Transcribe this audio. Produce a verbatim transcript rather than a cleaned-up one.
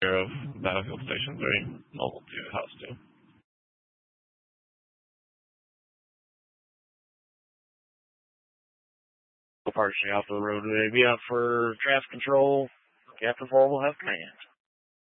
care of Battlefield Station three, Mobile two, House two. Partially off the road today. Be out for traffic control. Captain four will have command.